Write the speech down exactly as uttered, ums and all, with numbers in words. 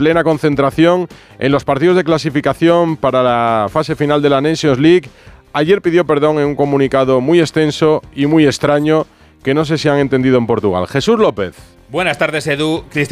plena concentración en los partidos de clasificación para la fase final de la Nations League. Ayer pidió perdón en un comunicado muy extenso y muy extraño que no sé si han entendido en Portugal. Jesús López. Buenas tardes, Edu.